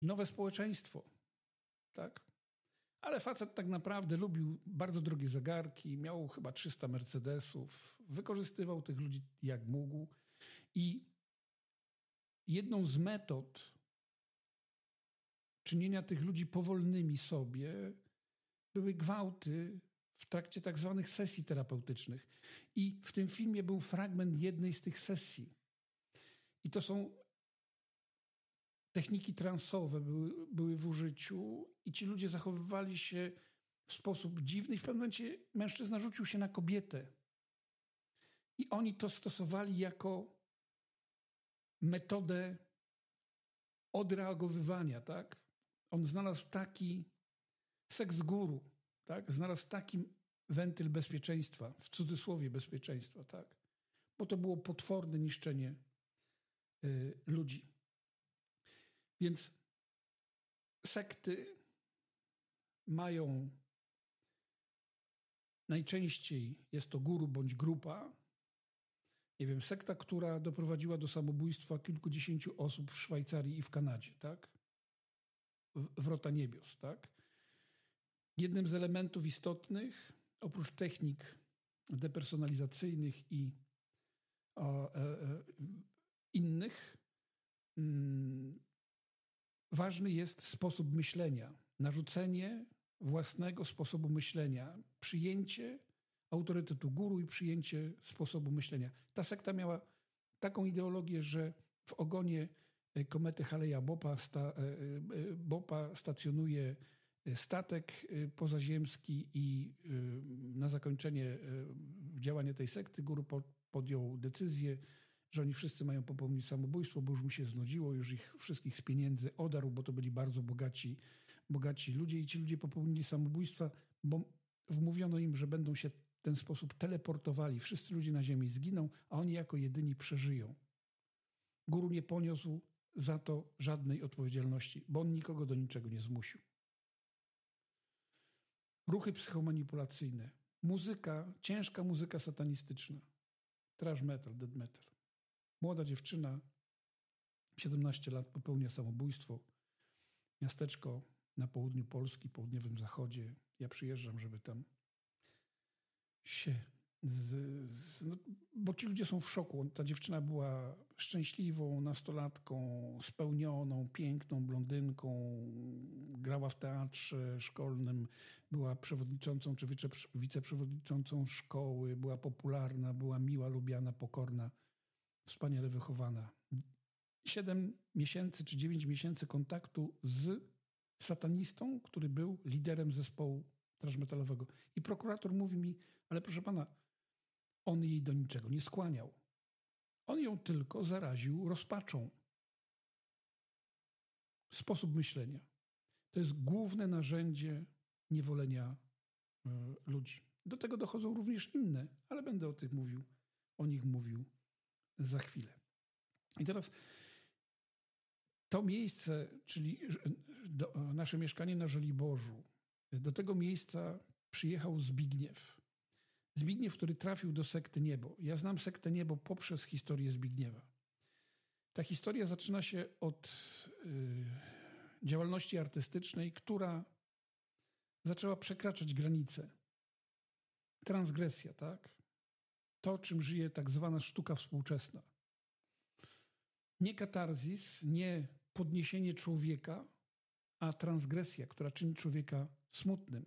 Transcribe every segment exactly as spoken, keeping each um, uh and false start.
nowe społeczeństwo, tak? Ale facet tak naprawdę lubił bardzo drogie zegarki, miał chyba trzysta Mercedesów, wykorzystywał tych ludzi jak mógł i jedną z metod czynienia tych ludzi powolnymi sobie były gwałty w trakcie tak zwanych sesji terapeutycznych. I w tym filmie był fragment jednej z tych sesji. I to są techniki transowe były, były w użyciu i ci ludzie zachowywali się w sposób dziwny i w pewnym momencie mężczyzna rzucił się na kobietę. I oni to stosowali jako metodę odreagowywania, tak? On znalazł taki seks guru, tak? Znalazł taki wentyl bezpieczeństwa, w cudzysłowie bezpieczeństwa, tak? Bo to było potworne niszczenie y, ludzi. Więc sekty mają najczęściej jest to guru bądź grupa. Nie wiem, sekta, która doprowadziła do samobójstwa kilkudziesięciu osób w Szwajcarii i w Kanadzie, tak? Wrota niebios, tak? Jednym z elementów istotnych, oprócz technik depersonalizacyjnych i o, e, e, innych, mm, ważny jest sposób myślenia, narzucenie własnego sposobu myślenia, przyjęcie autorytetu guru i przyjęcie sposobu myślenia. Ta sekta miała taką ideologię, że w ogonie komety Haleja-Bopa sta, Bopa stacjonuje statek pozaziemski i na zakończenie działania tej sekty guru podjął decyzję, że oni wszyscy mają popełnić samobójstwo, bo już mu się znudziło, już ich wszystkich z pieniędzy odarł, bo to byli bardzo bogaci, bogaci ludzie i ci ludzie popełnili samobójstwa, bo wmówiono im, że będą się w ten sposób teleportowali. Wszyscy ludzie na ziemi zginą, a oni jako jedyni przeżyją. Guru nie poniósł za to żadnej odpowiedzialności, bo on nikogo do niczego nie zmusił. Ruchy psychomanipulacyjne, muzyka, ciężka muzyka satanistyczna, thrash metal, death metal. Młoda dziewczyna, siedemnaście lat, popełnia samobójstwo. Miasteczko na południu Polski, południowym zachodzie. Ja przyjeżdżam, żeby tam się... Z, z, no, bo ci ludzie są w szoku. Ta dziewczyna była szczęśliwą nastolatką, spełnioną, piękną blondynką, grała w teatrze szkolnym, była przewodniczącą czy wice, wiceprzewodniczącą szkoły, była popularna, była miła, lubiana, pokorna, wspaniale wychowana. Siedem miesięcy czy dziewięć miesięcy kontaktu z satanistą, który był liderem zespołu thrash metalowego. I prokurator mówi mi, ale proszę pana, on jej do niczego nie skłaniał. On ją tylko zaraził rozpaczą. Sposób myślenia. To jest główne narzędzie niewolenia y, ludzi. Do tego dochodzą również inne, ale będę o tych mówił, o nich mówił za chwilę. I teraz to miejsce, czyli do, nasze mieszkanie na Żoliborzu, do tego miejsca przyjechał Zbigniew. Zbigniew, który trafił do sekty Niebo. Ja znam sektę Niebo poprzez historię Zbigniewa. Ta historia zaczyna się od y, działalności artystycznej, która zaczęła przekraczać granice. Transgresja, tak? To, czym żyje tak zwana sztuka współczesna. Nie katarzis, nie podniesienie człowieka, a transgresja, która czyni człowieka smutnym.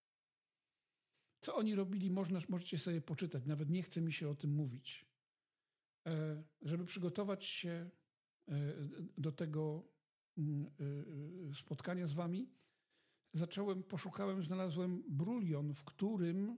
Co oni robili, można, możecie sobie poczytać. Nawet nie chce mi się o tym mówić. E, żeby przygotować się e, do tego e, spotkania z wami, zacząłem, poszukałem, znalazłem brulion, w którym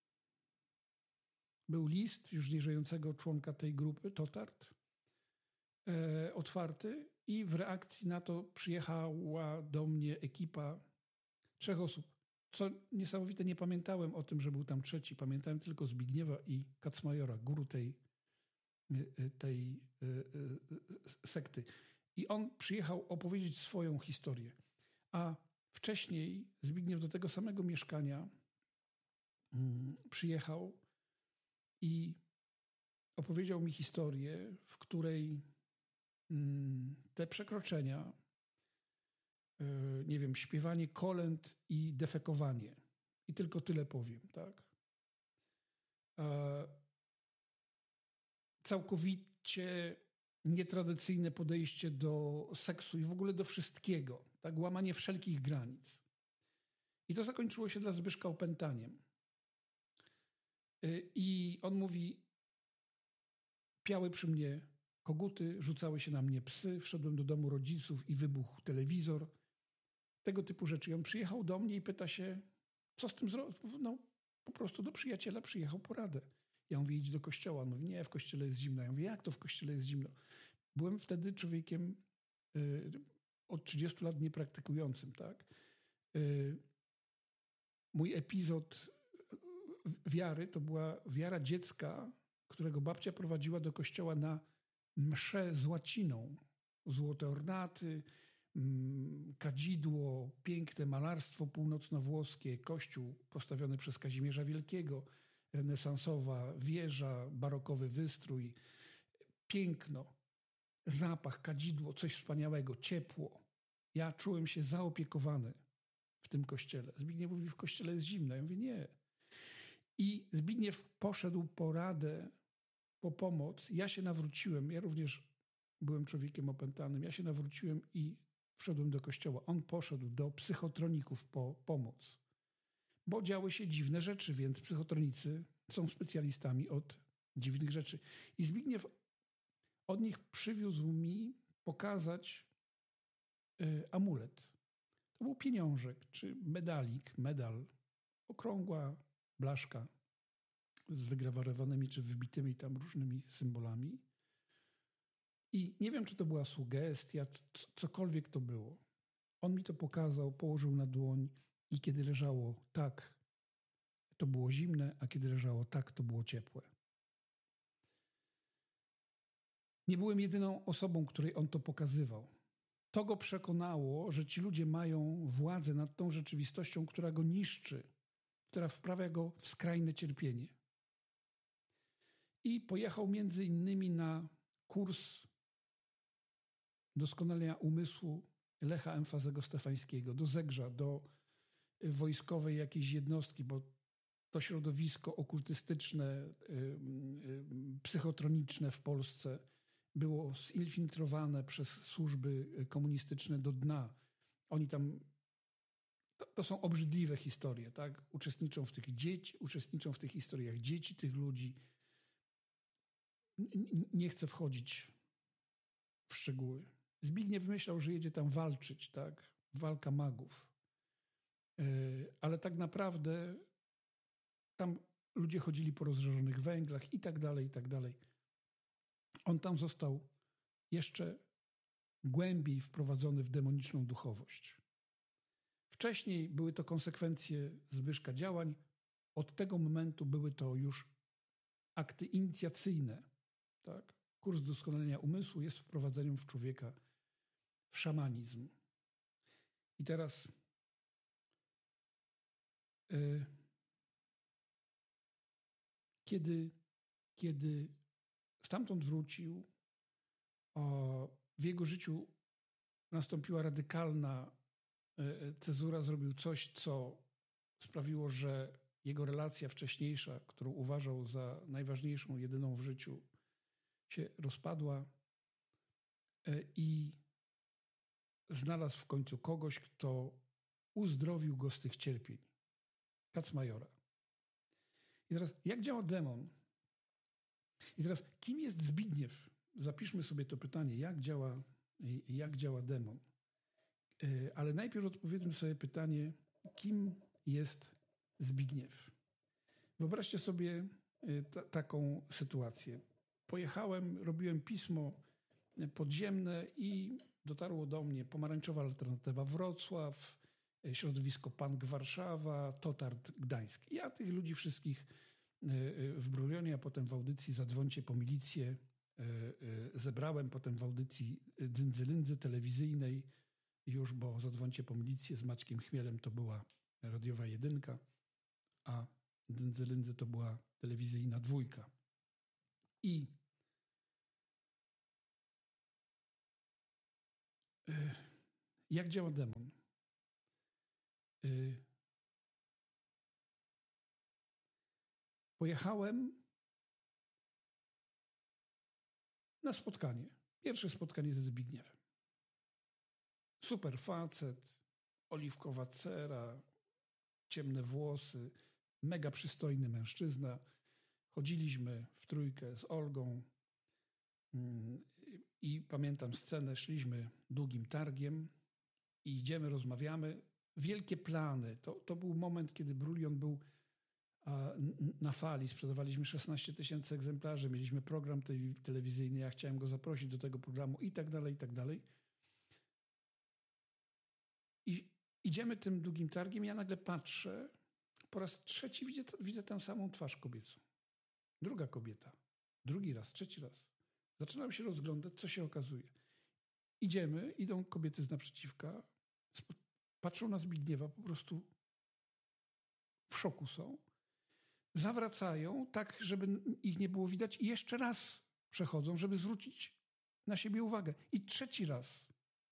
był list już nieżyjącego członka tej grupy, Totart, e, otwarty i w reakcji na to przyjechała do mnie ekipa trzech osób. Co niesamowite, nie pamiętałem o tym, że był tam trzeci. Pamiętałem tylko Zbigniewa i Kacmajora, guru tej, tej sekty. I on przyjechał opowiedzieć swoją historię. A wcześniej Zbigniew do tego samego mieszkania przyjechał i opowiedział mi historię, w której te przekroczenia nie wiem, śpiewanie kolęd i defekowanie. I tylko tyle powiem, tak? Całkowicie nietradycyjne podejście do seksu i w ogóle do wszystkiego, tak? Łamanie wszelkich granic. I to zakończyło się dla Zbyszka opętaniem. I on mówi, piały przy mnie koguty, rzucały się na mnie psy, wszedłem do domu rodziców i wybuchł telewizor. Tego typu rzeczy. I on przyjechał do mnie i pyta się, co z tym zrobić? No, po prostu do przyjaciela przyjechał po radę. Ja mówię, idź do kościoła. On mówi, nie, w kościele jest zimno. Ja mówię, jak to w kościele jest zimno? Byłem wtedy człowiekiem y, od trzydziestu lat niepraktykującym, tak? Y, mój epizod wiary to była wiara dziecka, którego babcia prowadziła do kościoła na mszę z łaciną. Złote ornaty, kadzidło, piękne malarstwo północnowłoskie, kościół postawiony przez Kazimierza Wielkiego, renesansowa wieża, barokowy wystrój, piękno, zapach, kadzidło, coś wspaniałego, ciepło. Ja czułem się zaopiekowany w tym kościele. Zbigniew mówi, w kościele jest zimno. Ja mówię, nie. I Zbigniew poszedł po radę, po pomoc. Ja się nawróciłem. Ja również byłem człowiekiem opętanym. Ja się nawróciłem i wszedłem do kościoła. On poszedł do psychotroników po pomoc. Bo działy się dziwne rzeczy, więc psychotronicy są specjalistami od dziwnych rzeczy. I Zbigniew od nich przywiózł mi pokazać y, amulet. To był pieniążek, czy medalik, medal, okrągła blaszka z wygrawerowanymi, czy wybitymi tam różnymi symbolami. I nie wiem, czy to była sugestia, c- cokolwiek to było. On mi to pokazał, położył na dłoń i kiedy leżało tak, to było zimne, a kiedy leżało tak, to było ciepłe. Nie byłem jedyną osobą, której on to pokazywał. To go przekonało, że ci ludzie mają władzę nad tą rzeczywistością, która go niszczy, która wprawia go w skrajne cierpienie. I pojechał między innymi na kurs doskonalenia umysłu Lecha Emfazego Stefańskiego, do Zegrza, do wojskowej jakiejś jednostki, bo to środowisko okultystyczne, psychotroniczne w Polsce było zinfiltrowane przez służby komunistyczne do dna. Oni tam, to, to są obrzydliwe historie, tak? Uczestniczą w tych dzieci, uczestniczą w tych historiach dzieci tych ludzi. Nie chcę wchodzić w szczegóły. Zbigniew myślał, że jedzie tam walczyć, tak? Walka magów. Ale tak naprawdę tam ludzie chodzili po rozżarzonych węglach i tak dalej, i tak dalej. On tam został jeszcze głębiej wprowadzony w demoniczną duchowość. Wcześniej były to konsekwencje Zbyszka działań. Od tego momentu były to już akty inicjacyjne. Tak? Kurs doskonalenia umysłu jest wprowadzeniem w człowieka w szamanizm. I teraz yy, kiedy, kiedy stamtąd wrócił, o, w jego życiu nastąpiła radykalna cezura, zrobił coś, co sprawiło, że jego relacja wcześniejsza, którą uważał za najważniejszą, jedyną w życiu, się rozpadła i znalazł w końcu kogoś, kto uzdrowił go z tych cierpień. Kacmajora. I teraz, jak działa demon? I teraz, kim jest Zbigniew? Zapiszmy sobie to pytanie, jak działa, jak działa demon. Ale najpierw odpowiedzmy sobie pytanie, kim jest Zbigniew? Wyobraźcie sobie ta, taką sytuację. Pojechałem, robiłem pismo podziemne i dotarło do mnie Pomarańczowa Alternatywa Wrocław, środowisko Punk Warszawa, Totart Gdańsk. Ja tych ludzi wszystkich w Brulionie, a potem w audycji Zadzwońcie po milicję zebrałem, potem w audycji Dzyndzylindzy telewizyjnej już, bo Zadzwońcie po milicję z Maćkiem Chmielem to była radiowa jedynka, a Dzyndzylindzy to była telewizyjna dwójka. I jak działa demon? Yy, pojechałem na spotkanie. Pierwsze spotkanie ze Zbigniewem. Super facet, oliwkowa cera, ciemne włosy, mega przystojny mężczyzna. Chodziliśmy w trójkę z Olgą i pamiętam scenę, szliśmy długim targiem i idziemy, rozmawiamy. Wielkie plany. To, to był moment, kiedy Brulion był na fali. Sprzedawaliśmy szesnaście tysięcy egzemplarzy, mieliśmy program telewizyjny, ja chciałem go zaprosić do tego programu i tak dalej, i tak dalej. I idziemy tym długim targiem, ja nagle patrzę, po raz trzeci widzę, widzę tę samą twarz kobiecą. Druga kobieta. Drugi raz, trzeci raz. Zaczynam się rozglądać, co się okazuje. Idziemy, idą kobiety z naprzeciwka, patrzą na Zbigniewa, po prostu w szoku są. Zawracają tak, żeby ich nie było widać i jeszcze raz przechodzą, żeby zwrócić na siebie uwagę. I trzeci raz.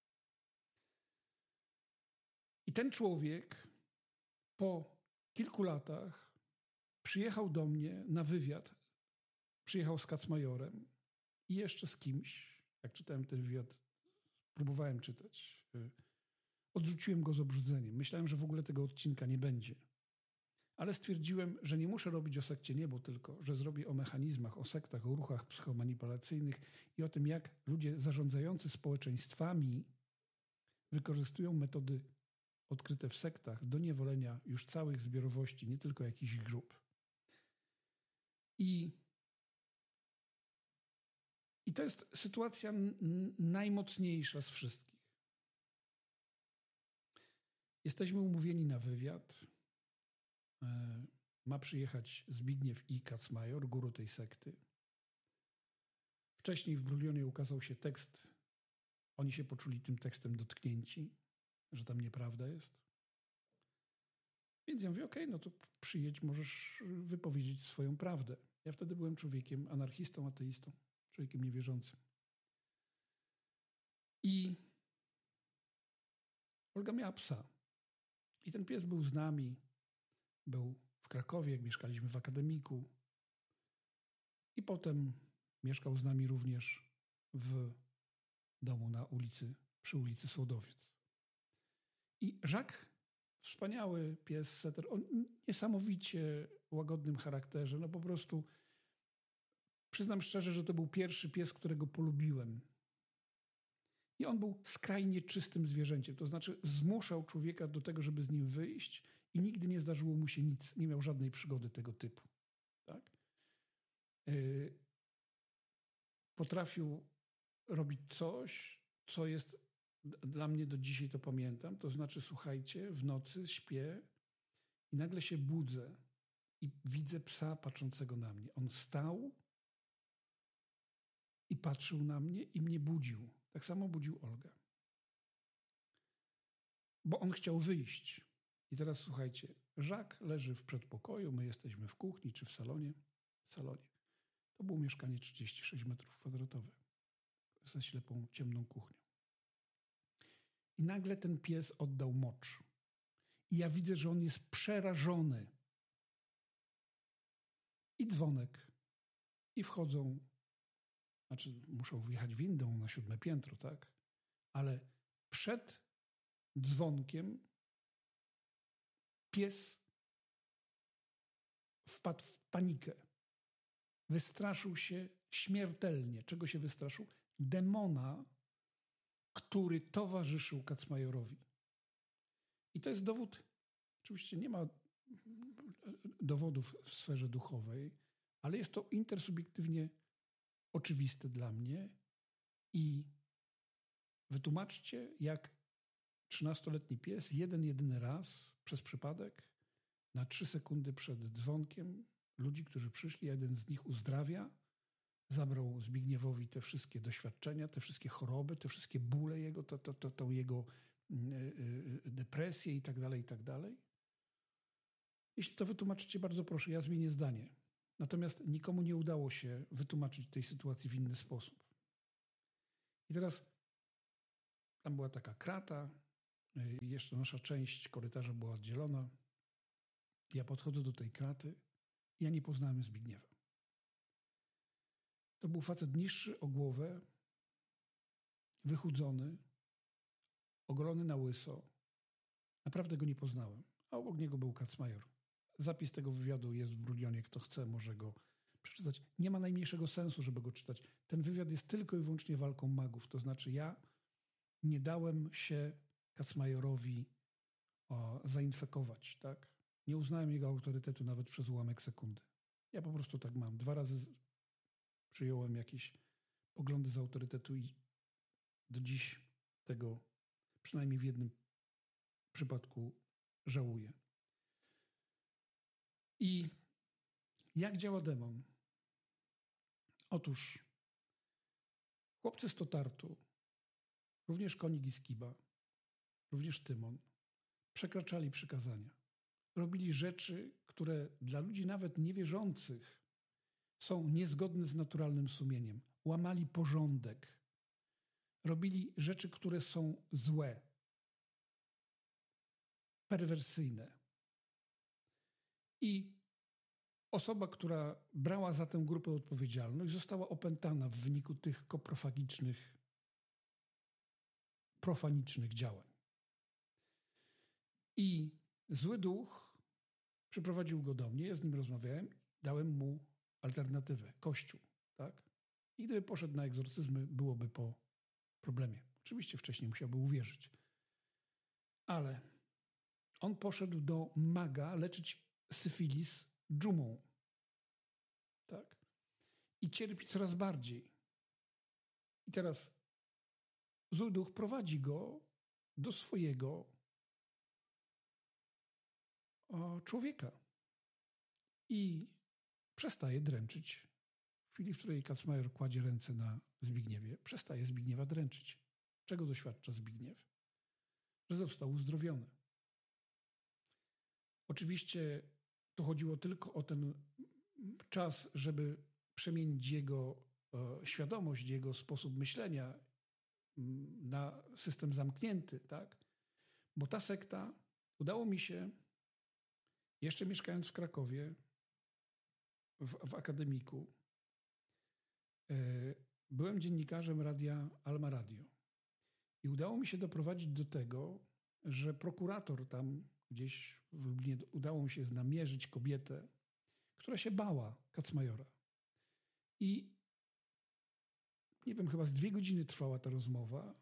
I ten człowiek po kilku latach przyjechał do mnie na wywiad. Przyjechał z Kacmajorem i jeszcze z kimś. Jak czytałem ten wywiad, próbowałem czytać. Odrzuciłem go z obrzydzeniem. Myślałem, że w ogóle tego odcinka nie będzie. Ale stwierdziłem, że nie muszę robić o sekcie niebo tylko, że zrobię o mechanizmach, o sektach, o ruchach psychomanipulacyjnych i o tym, jak ludzie zarządzający społeczeństwami wykorzystują metody odkryte w sektach do niewolenia już całych zbiorowości, nie tylko jakichś grup. I, i to jest sytuacja n- najmocniejsza z wszystkich. Jesteśmy umówieni na wywiad. Ma przyjechać Zbigniew i Kacmajor, guru tej sekty. Wcześniej w Brulionie ukazał się tekst. Oni się poczuli tym tekstem dotknięci, że tam nieprawda jest. Więc ja mówię, okej, okay, no to przyjedź, możesz wypowiedzieć swoją prawdę. Ja wtedy byłem człowiekiem anarchistą, ateistą, człowiekiem niewierzącym. I Olga miała psa. I ten pies był z nami. Był w Krakowie, jak mieszkaliśmy w akademiku. I potem mieszkał z nami również w domu na ulicy, przy ulicy Słodowiec. I Jacques, wspaniały pies, setter, o niesamowicie łagodnym charakterze. No po prostu przyznam szczerze, że to był pierwszy pies, którego polubiłem. I on był skrajnie czystym zwierzęciem. To znaczy zmuszał człowieka do tego, żeby z nim wyjść i nigdy nie zdarzyło mu się nic. Nie miał żadnej przygody tego typu. Tak? Yy, potrafił robić coś, co jest dla mnie do dzisiaj, to pamiętam. To znaczy, słuchajcie, w nocy śpię i nagle się budzę i widzę psa patrzącego na mnie. On stał i patrzył na mnie i mnie budził. Tak samo budził Olgę. Bo on chciał wyjść. I teraz słuchajcie, Jacques leży w przedpokoju, my jesteśmy w kuchni czy w salonie. W salonie. To było mieszkanie trzydzieści sześć metrów kwadratowych ze ślepą, ciemną kuchnią. I nagle ten pies oddał mocz. I ja widzę, że on jest przerażony. I dzwonek. I wchodzą, znaczy muszą wjechać windą na siódme piętro, tak? Ale przed dzwonkiem pies wpadł w panikę. Wystraszył się śmiertelnie. Czego się wystraszył? Demona, który towarzyszył Kacmajorowi. I to jest dowód, oczywiście nie ma dowodów w sferze duchowej, ale jest to intersubiektywnie oczywiste dla mnie i wytłumaczcie, jak trzynastoletni pies jeden, jedyny raz przez przypadek na trzy sekundy przed dzwonkiem ludzi, którzy przyszli, jeden z nich uzdrawia, zabrał Zbigniewowi te wszystkie doświadczenia, te wszystkie choroby, te wszystkie bóle jego, to, to, to, tą jego depresję i tak dalej, i tak dalej. Jeśli to wytłumaczycie, bardzo proszę, ja zmienię zdanie. Natomiast nikomu nie udało się wytłumaczyć tej sytuacji w inny sposób. I teraz tam była taka krata, Jeszcze nasza część korytarza była oddzielona. Ja podchodzę do tej kraty i ja nie poznałem Zbigniewa. To był facet niższy o głowę, wychudzony, ogolony na łyso. Naprawdę go nie poznałem. A obok niego był Kacmajor. Zapis tego wywiadu jest w Brulionie. Kto chce, może go przeczytać. Nie ma najmniejszego sensu, żeby go czytać. Ten wywiad jest tylko i wyłącznie walką magów. To znaczy ja nie dałem się Kacmajorowi o, zainfekować. Tak? Nie uznałem jego autorytetu nawet przez ułamek sekundy. Ja po prostu tak mam. Dwa razy przyjąłem jakieś poglądy z autorytetu i do dziś tego przynajmniej w jednym przypadku żałuję. I jak działa demon? Otóż chłopcy z Totartu, również Konik i Skiba, również Tymon, przekraczali przykazania. Robili rzeczy, które dla ludzi nawet niewierzących są niezgodne z naturalnym sumieniem. Łamali porządek. Robili rzeczy, które są złe, perwersyjne. I osoba, która brała za tę grupę odpowiedzialność, została opętana w wyniku tych koprofagicznych, profanicznych działań. I zły duch przyprowadził go do mnie, ja z nim rozmawiałem, dałem mu alternatywę, Kościół. Tak? I gdyby poszedł na egzorcyzmy, byłoby po problemie. Oczywiście wcześniej musiałby uwierzyć. Ale on poszedł do maga leczyć syfilis dżumą. Tak? I cierpi coraz bardziej. I teraz zły duch prowadzi go do swojego o, człowieka. I przestaje dręczyć. W chwili, w której Kacmajor kładzie ręce na Zbigniewie, przestaje Zbigniewa dręczyć. Czego doświadcza Zbigniew? Że został uzdrowiony. Oczywiście to chodziło tylko o ten czas, żeby przemienić jego e, świadomość, jego sposób myślenia na system zamknięty, tak? Bo ta sekta, udało mi się, jeszcze mieszkając w Krakowie, w, w akademiku, e, byłem dziennikarzem radia Alma Radio. I udało mi się doprowadzić do tego, że prokurator tam gdzieś w Lublinie udało mi się namierzyć kobietę, która się bała Kacmajora. I nie wiem, chyba z dwie godziny trwała ta rozmowa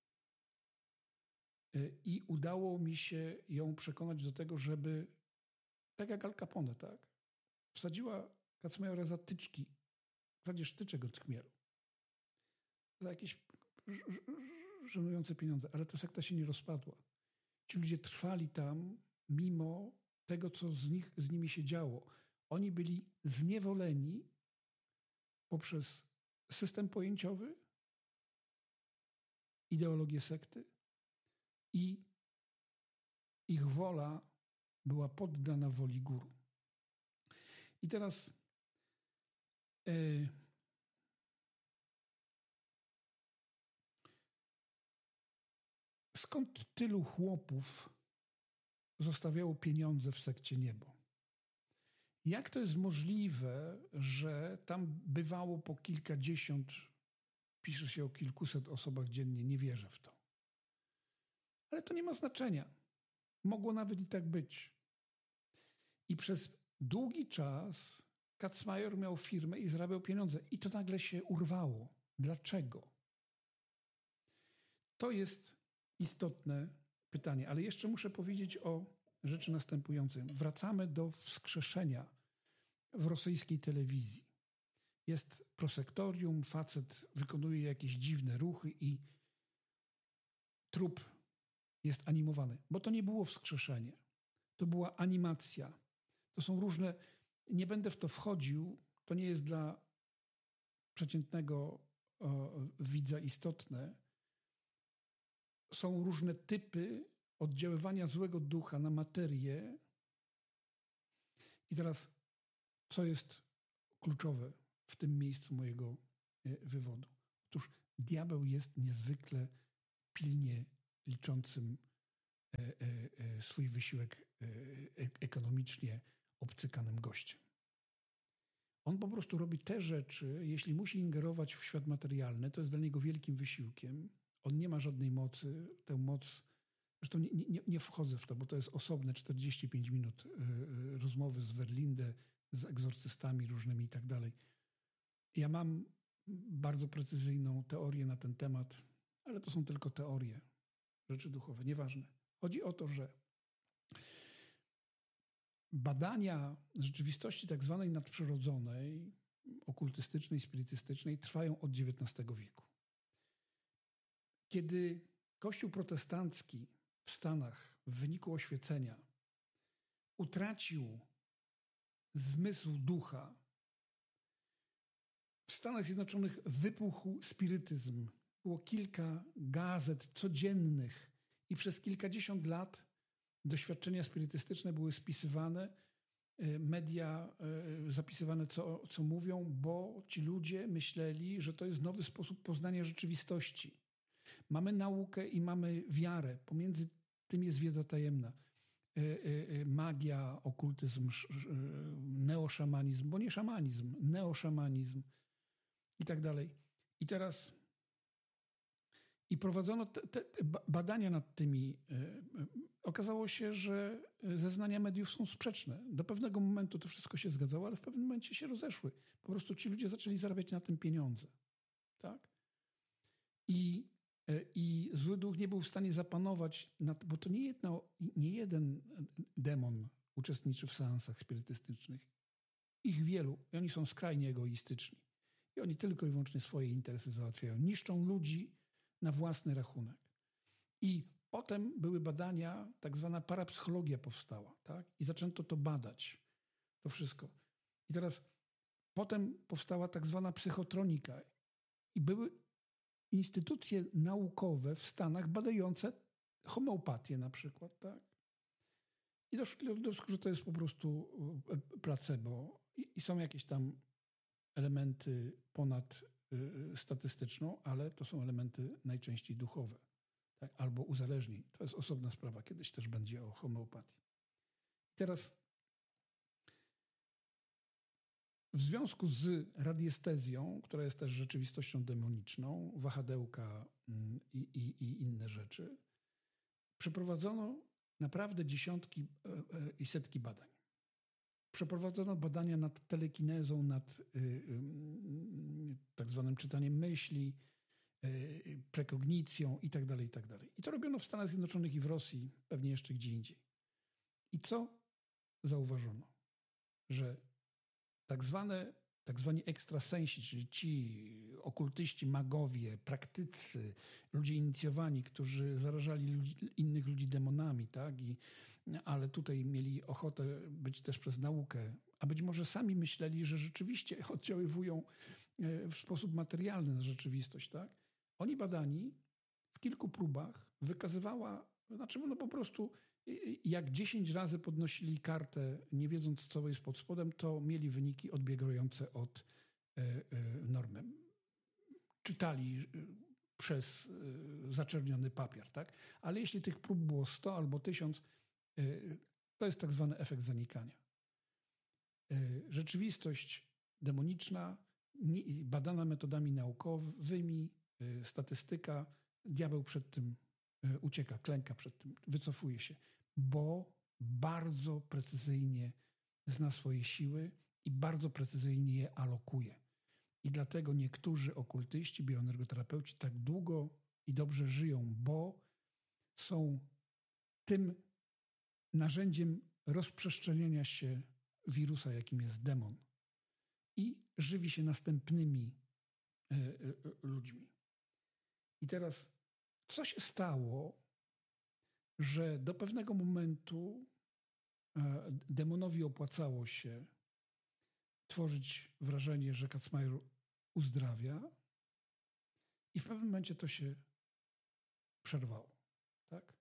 i udało mi się ją przekonać do tego, żeby, tak jak Al Capone, tak, wsadziła Kacmajora za tyczki, kradzież tyczek od chmielu. Za jakieś żenujące pieniądze. Ale ta sekta się nie rozpadła. Ci ludzie trwali tam mimo tego, co z, nich, z nimi się działo. Oni byli zniewoleni poprzez system pojęciowy, ideologię sekty i ich wola była poddana woli guru. I teraz yy, skąd tylu chłopów zostawiało pieniądze w sekcie Niebo? Jak to jest możliwe, że tam bywało po kilkadziesiąt, pisze się o kilkuset osobach dziennie, nie wierzę w to. Ale to nie ma znaczenia. Mogło nawet i tak być. I przez długi czas Kacmajor miał firmę i zarabiał pieniądze. I to nagle się urwało. Dlaczego? To jest istotne pytanie. Ale jeszcze muszę powiedzieć o rzeczy następującej. Wracamy do wskrzeszenia w rosyjskiej telewizji. Jest prosektorium, facet wykonuje jakieś dziwne ruchy i trup jest animowany. Bo to nie było wskrzeszenie. To była animacja. To są różne... Nie będę w to wchodził. To nie jest dla przeciętnego o, widza istotne. Są różne typy oddziaływania złego ducha na materię. I teraz, co jest kluczowe w tym miejscu mojego wywodu? Otóż diabeł jest niezwykle pilnie liczącym swój wysiłek ekonomicznie obcykanym gościem. On po prostu robi te rzeczy, jeśli musi ingerować w świat materialny, to jest dla niego wielkim wysiłkiem. On nie ma żadnej mocy, tę moc, zresztą nie, nie, nie wchodzę w to, bo to jest osobne czterdzieści pięć minut rozmowy z Verlinde, z egzorcystami różnymi i tak dalej. Ja mam bardzo precyzyjną teorię na ten temat, ale to są tylko teorie, rzeczy duchowe, nieważne. Chodzi o to, że badania rzeczywistości tak zwanej nadprzyrodzonej, okultystycznej, spirytystycznej trwają od dziewiętnastego wieku. Kiedy Kościół protestancki w Stanach w wyniku oświecenia utracił zmysł ducha, w Stanach Zjednoczonych wybuchł spirytyzm. Było kilka gazet codziennych i przez kilkadziesiąt lat doświadczenia spirytystyczne były spisywane, media zapisywane, co, co mówią, bo ci ludzie myśleli, że to jest nowy sposób poznania rzeczywistości. Mamy naukę i mamy wiarę. Pomiędzy tym jest wiedza tajemna. Magia, okultyzm, neoszamanizm, bo nie szamanizm, neoszamanizm i tak dalej. I teraz i prowadzono te, te badania nad tymi. Okazało się, że zeznania mediów są sprzeczne. Do pewnego momentu to wszystko się zgadzało, ale w pewnym momencie się rozeszły. Po prostu ci ludzie zaczęli zarabiać na tym pieniądze. Tak? I, i zły duch nie był w stanie zapanować, nad, bo to nie, jedno, nie jeden demon uczestniczy w seansach spirytystycznych. Ich wielu. I oni są skrajnie egoistyczni. I oni tylko i wyłącznie swoje interesy załatwiają. Niszczą ludzi na własny rachunek. I potem były badania, tak zwana parapsychologia powstała, tak? I zaczęto to badać, to wszystko. I teraz potem powstała tak zwana psychotronika. I były instytucje naukowe w Stanach badające homeopatię na przykład, tak? I doszli do wniosku, że to jest po prostu placebo. I, i są jakieś tam elementy ponad statystyczną, ale to są elementy najczęściej duchowe, tak? Albo uzależnień. To jest osobna sprawa. Kiedyś też będzie o homeopatii. Teraz w związku z radiestezją, która jest też rzeczywistością demoniczną, wahadełka i, i, i inne rzeczy, przeprowadzono naprawdę dziesiątki i setki badań. Przeprowadzono badania nad telekinezą, nad y, y, tak zwanym czytaniem myśli, y, prekognicją i tak dalej, i tak dalej. I to robiono w Stanach Zjednoczonych i w Rosji, pewnie jeszcze gdzie indziej. I co zauważono? Że tak zwane, tak zwani ekstrasensi, czyli ci okultyści, magowie, praktycy, ludzie inicjowani, którzy zarażali ludzi, innych ludzi demonami, tak? I, ale tutaj mieli ochotę być też przez naukę, a być może sami myśleli, że rzeczywiście oddziaływują w sposób materialny na rzeczywistość, tak? Oni badani w kilku próbach wykazywała, znaczy no po prostu jak dziesięć razy podnosili kartę, nie wiedząc, co jest pod spodem, to mieli wyniki odbiegające od normy. Czytali przez zaczerniony papier, tak? Ale jeśli tych prób było sto albo tysiąc, to jest tak zwany efekt zanikania. Rzeczywistość demoniczna, badana metodami naukowymi, statystyka, diabeł przed tym ucieka, klęka przed tym, wycofuje się, bo bardzo precyzyjnie zna swoje siły i bardzo precyzyjnie je alokuje. I dlatego niektórzy okultyści, bioenergoterapeuci tak długo i dobrze żyją, bo są tym narzędziem rozprzestrzeniania się wirusa, jakim jest demon. I żywi się następnymi y, y, ludźmi. I teraz co się stało, że do pewnego momentu demonowi opłacało się tworzyć wrażenie, że Kacmajr uzdrawia i w pewnym momencie to się przerwało. Tak?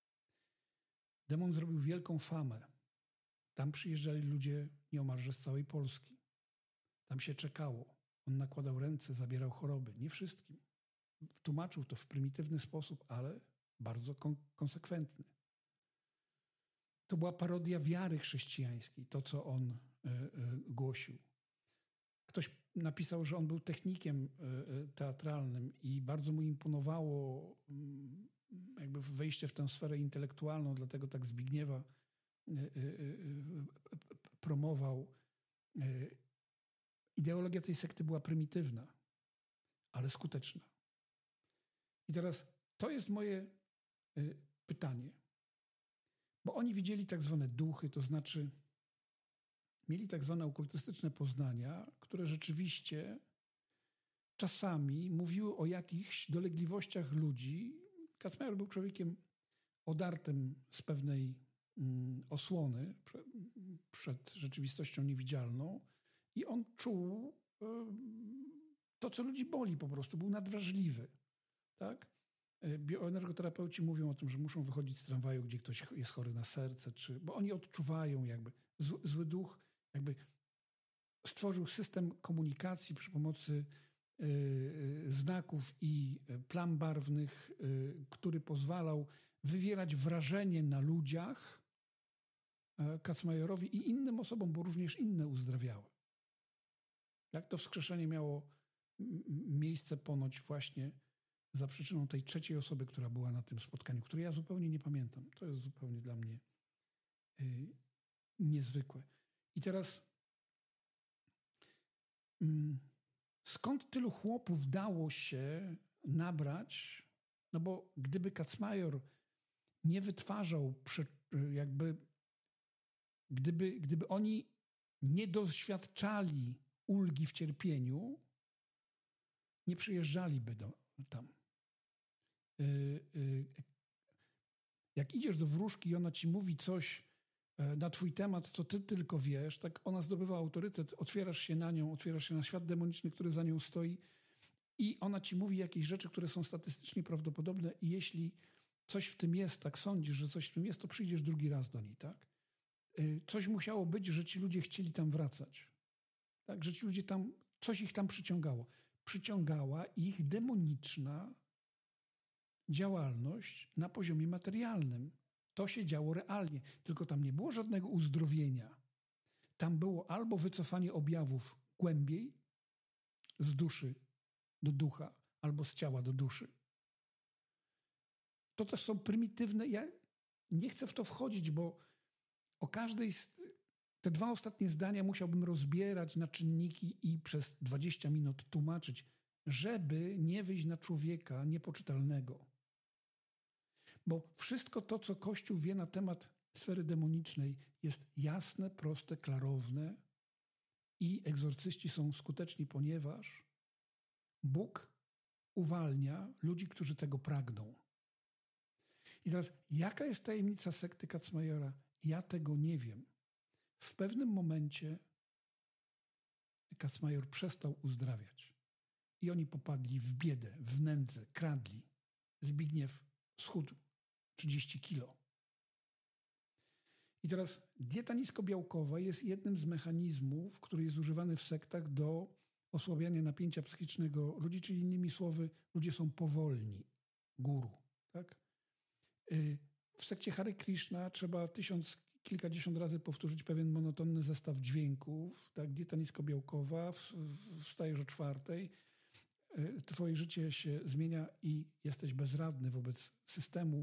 Demon zrobił wielką famę. Tam przyjeżdżali ludzie nieomalże z całej Polski. Tam się czekało. On nakładał ręce, zabierał choroby. Nie wszystkim. Tłumaczył to w prymitywny sposób, ale bardzo kon- konsekwentny. to była parodia wiary chrześcijańskiej, to co on y, y, głosił. Ktoś napisał, że on był technikiem y, teatralnym i bardzo mu imponowało y, jakby wejście w tę sferę intelektualną, dlatego tak Zbigniewa y, y, y, promował. Y, ideologia tej sekty była prymitywna, ale skuteczna. I teraz to jest moje y, pytanie. Bo oni widzieli tak zwane duchy, to znaczy mieli tak zwane okultystyczne poznania, które rzeczywiście czasami mówiły o jakichś dolegliwościach ludzi. Kacmajer był człowiekiem odartym z pewnej mm, osłony przed, przed rzeczywistością niewidzialną i on czuł y, to, co ludzi boli po prostu. Był nadwrażliwy. Tak? Bioenergoterapeuci mówią o tym, że muszą wychodzić z tramwaju, gdzie ktoś jest chory na serce, czy, bo oni odczuwają jakby zły, zły duch, jakby stworzył system komunikacji przy pomocy y, znaków i plam barwnych, y, który pozwalał wywierać wrażenie na ludziach y, Kacmajerowi i innym osobom, bo również inne uzdrawiały. Jak to wskrzeszenie miało m- miejsce ponoć właśnie za przyczyną tej trzeciej osoby, która była na tym spotkaniu, której ja zupełnie nie pamiętam. To jest zupełnie dla mnie y, niezwykłe. I teraz y, skąd tylu chłopów dało się nabrać? No bo gdyby Kacmajor nie wytwarzał prze, jakby, gdyby, gdyby oni nie doświadczali ulgi w cierpieniu, nie przyjeżdżaliby do, tam. Jak idziesz do wróżki i ona ci mówi coś na twój temat, co ty tylko wiesz, tak ona zdobywa autorytet, otwierasz się na nią, otwierasz się na świat demoniczny, który za nią stoi i ona ci mówi jakieś rzeczy, które są statystycznie prawdopodobne i jeśli coś w tym jest, tak sądzisz, że coś w tym jest, to przyjdziesz drugi raz do niej, tak? Coś musiało być, że ci ludzie chcieli tam wracać. Tak? Że ci ludzie tam, coś ich tam przyciągało. Przyciągała ich demoniczna działalność na poziomie materialnym. To się działo realnie, tylko tam nie było żadnego uzdrowienia. Tam było albo wycofanie objawów głębiej, z duszy do ducha, albo z ciała do duszy. To też są prymitywne, ja nie chcę w to wchodzić, bo o każdej z te dwa ostatnie zdania musiałbym rozbierać na czynniki i przez dwadzieścia minut tłumaczyć, żeby nie wyjść na człowieka niepoczytalnego. Bo wszystko to, co Kościół wie na temat sfery demonicznej, jest jasne, proste, klarowne i egzorcyści są skuteczni, ponieważ Bóg uwalnia ludzi, którzy tego pragną. I teraz, jaka jest tajemnica sekty Kacmajera? Ja tego nie wiem. W pewnym momencie Kacmajor przestał uzdrawiać. I oni popadli w biedę, w nędzę, kradli. Zbigniew schudł trzydzieści kilo. I teraz dieta niskobiałkowa jest jednym z mechanizmów, który jest używany w sektach do osłabiania napięcia psychicznego ludzi, czyli innymi słowy, ludzie są powolni. Guru, tak? W sekcie Hare Krishna trzeba tysiąc, kilkadziesiąt razy powtórzyć pewien monotonny zestaw dźwięków, tak? Dieta niskobiałkowa, wstajesz o czwartej, twoje życie się zmienia i jesteś bezradny wobec systemu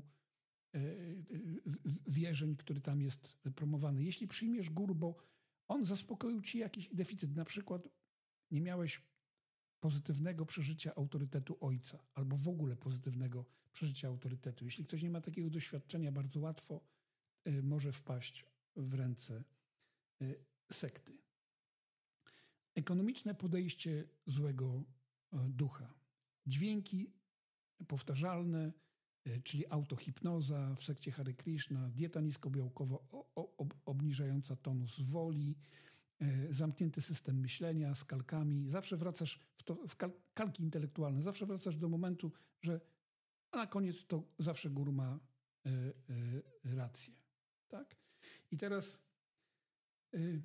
wierzeń, który tam jest promowany. Jeśli przyjmiesz guru, bo on zaspokoił ci jakiś deficyt, na przykład nie miałeś pozytywnego przeżycia autorytetu ojca albo w ogóle pozytywnego przeżycia autorytetu. Jeśli ktoś nie ma takiego doświadczenia, bardzo łatwo y, może wpaść w ręce y, sekty. Ekonomiczne podejście złego y, ducha. Dźwięki powtarzalne, y, czyli autohipnoza w sekcie Hare Krishna, dieta niskobiałkowa o, o, obniżająca tonus woli, zamknięty system myślenia z kalkami. Zawsze wracasz w, to, w kal- kalki intelektualne. Zawsze wracasz do momentu, że a na koniec to zawsze guru ma y, y, rację. Tak? I teraz y,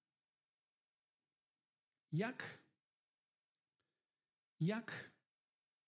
jak jak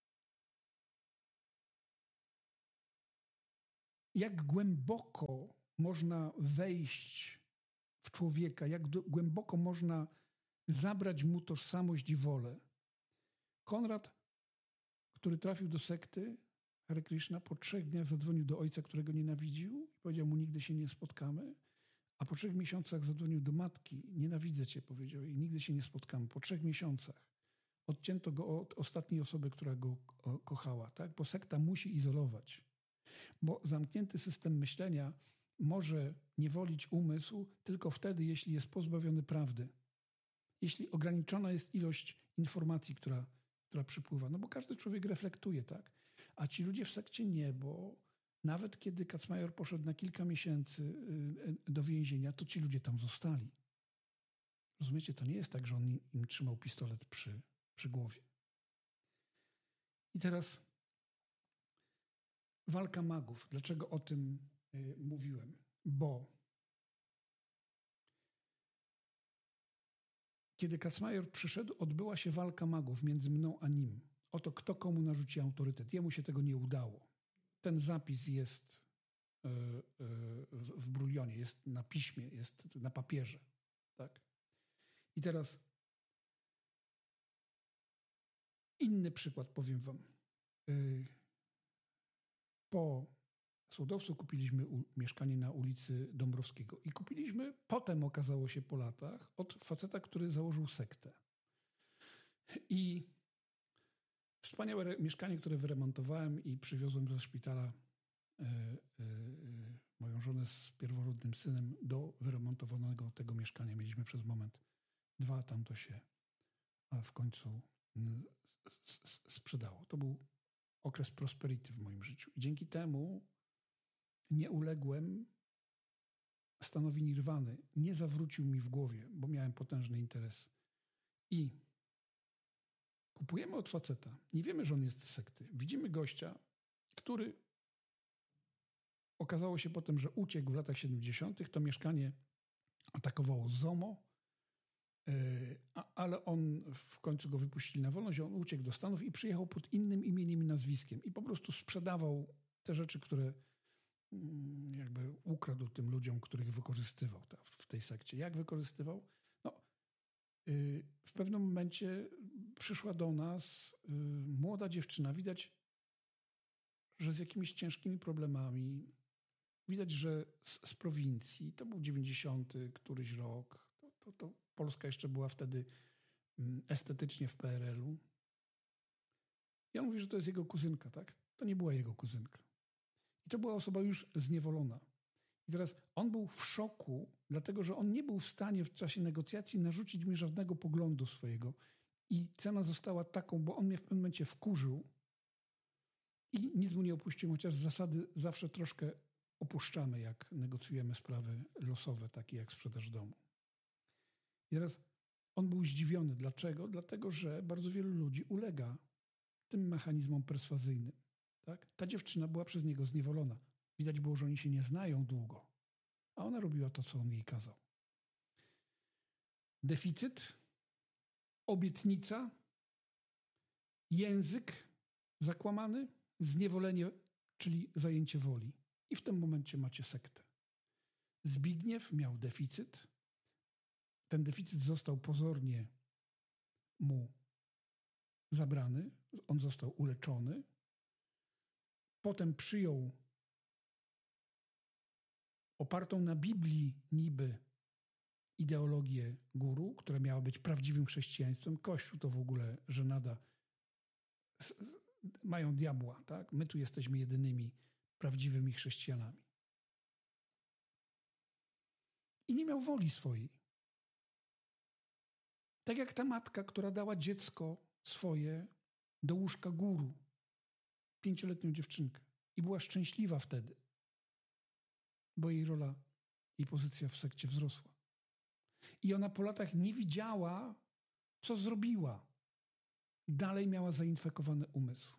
jak głęboko można wejść w człowieka, jak do, głęboko można zabrać mu tożsamość i wolę. Konrad, który trafił do sekty Hare Krishna, po trzech dniach zadzwonił do ojca, którego nienawidził i powiedział mu, nigdy się nie spotkamy. A po trzech miesiącach zadzwonił do matki, nienawidzę cię, powiedział jej, nigdy się nie spotkamy. Po trzech miesiącach odcięto go od ostatniej osoby, która go kochała, tak? Bo sekta musi izolować. Bo zamknięty system myślenia może niewolić umysł tylko wtedy, jeśli jest pozbawiony prawdy. Jeśli ograniczona jest ilość informacji, która, która przypływa. No bo każdy człowiek reflektuje, tak? A ci ludzie w sekcie nie, bo nawet kiedy Kacmajor poszedł na kilka miesięcy do więzienia, to ci ludzie tam zostali. Rozumiecie? To nie jest tak, że on im, im trzymał pistolet przy, przy głowie. I teraz walka magów. Dlaczego o tym y, mówiłem? Bo kiedy Kacmajor przyszedł, odbyła się walka magów między mną a nim. Oto kto komu narzuci autorytet. Jemu się tego nie udało. Ten zapis jest y, y, w, w brulionie, jest na piśmie, jest na papierze. Tak? I teraz inny przykład powiem wam. Y, po Słodowcu kupiliśmy u, mieszkanie na ulicy Dąbrowskiego i kupiliśmy, potem okazało się po latach, od faceta, który założył sektę. I wspaniałe mieszkanie, które wyremontowałem i przywiozłem ze szpitala y, y, y, moją żonę z pierworodnym synem do wyremontowanego tego mieszkania. Mieliśmy przez moment dwa, tam to się w końcu sprzedało. To był okres prosperity w moim życiu. I dzięki temu nie uległem stanowi nirwany. Nie zawrócił mi w głowie, bo miałem potężny interes. I kupujemy od faceta. Nie wiemy, że on jest z sekty. Widzimy gościa, który okazało się potem, że uciekł w latach siedemdziesiątych. To mieszkanie atakowało ZOMO, ale on w końcu go wypuścili na wolność. On uciekł do Stanów i przyjechał pod innym imieniem i nazwiskiem. I po prostu sprzedawał te rzeczy, które jakby ukradł tym ludziom, których wykorzystywał w tej sekcie. Jak wykorzystywał? No, w pewnym momencie przyszła do nas młoda dziewczyna. Widać, że z jakimiś ciężkimi problemami. Widać, że z, z prowincji. To był dziewięćdziesiąty któryś rok. To, to, to Polska jeszcze była wtedy estetycznie w P R L u. I on mówi, że to jest jego kuzynka, tak? To nie była jego kuzynka. I to była osoba już zniewolona. I teraz on był w szoku, dlatego że on nie był w stanie w czasie negocjacji narzucić mi żadnego poglądu swojego. I cena została taką, bo on mnie w pewnym momencie wkurzył i nic mu nie opuścił, chociaż z zasady zawsze troszkę opuszczamy, jak negocjujemy sprawy losowe, takie jak sprzedaż domu. I teraz on był zdziwiony. Dlaczego? Dlatego, że bardzo wielu ludzi ulega tym mechanizmom perswazyjnym. Tak? Ta dziewczyna była przez niego zniewolona. Widać było, że oni się nie znają długo. A ona robiła to, co on jej kazał. Deficyt, obietnica, język zakłamany, zniewolenie, czyli zajęcie woli. I w tym momencie macie sektę. Zbigniew miał deficyt. Ten deficyt został pozornie mu zabrany. On został uleczony. Potem przyjął opartą na Biblii niby ideologię guru, która miała być prawdziwym chrześcijaństwem. Kościół to w ogóle żenada. Mają diabła, tak? My tu jesteśmy jedynymi prawdziwymi chrześcijanami. I nie miał woli swojej. Tak jak ta matka, która dała dziecko swoje do łóżka guru, pięcioletnią dziewczynkę. I była szczęśliwa wtedy, bo jej rola, jej pozycja w sekcie wzrosła. I ona po latach nie widziała, co zrobiła. Dalej miała zainfekowany umysł.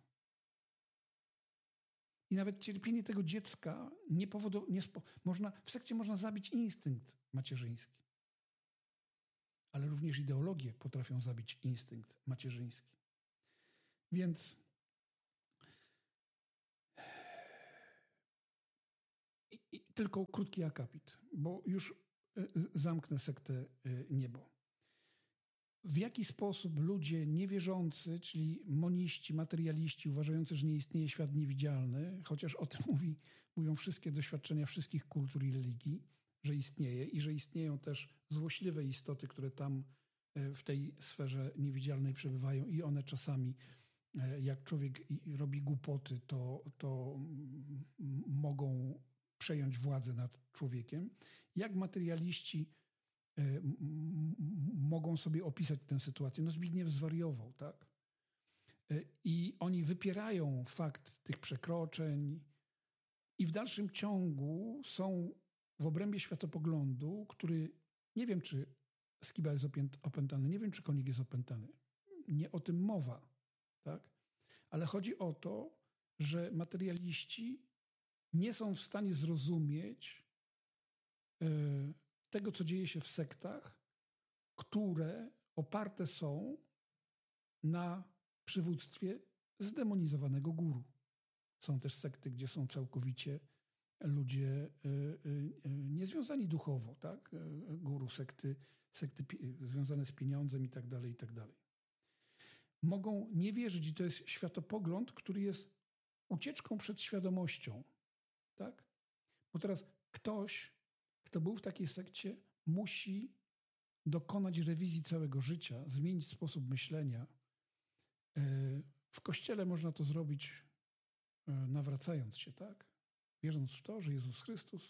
I nawet cierpienie tego dziecka nie powodowało... Nie spo, można, w sekcie można zabić instynkt macierzyński. Ale również ideologie potrafią zabić instynkt macierzyński. Więc i, i tylko krótki akapit, bo już zamknę sektę Niebo. W jaki sposób ludzie niewierzący, czyli moniści, materialiści, uważający, że nie istnieje świat niewidzialny, chociaż o tym mówi, mówią wszystkie doświadczenia wszystkich kultur i religii, że istnieje i że istnieją też złośliwe istoty, które tam w tej sferze niewidzialnej przebywają i one czasami, jak człowiek robi głupoty, to, to mogą przejąć władzę nad człowiekiem. Jak materialiści mogą sobie opisać tę sytuację? No Zbigniew zwariował, tak? I oni wypierają fakt tych przekroczeń i w dalszym ciągu są w obrębie światopoglądu, który nie wiem, czy Skiba jest opętany, nie wiem, czy konik jest opętany. Nie o tym mowa, tak? Ale chodzi o to, że materialiści nie są w stanie zrozumieć yy, tego, co dzieje się w sektach, które oparte są na przywództwie zdemonizowanego guru. Są też sekty, gdzie są całkowicie ludzie niezwiązani duchowo, tak? Guru, sekty, sekty związane z pieniądzem i tak dalej, i tak dalej. Mogą nie wierzyć i to jest światopogląd, który jest ucieczką przed świadomością, tak? Bo teraz ktoś, kto był w takiej sekcie, musi dokonać rewizji całego życia, zmienić sposób myślenia. W Kościele można to zrobić nawracając się, tak? Wierząc w to, że Jezus Chrystus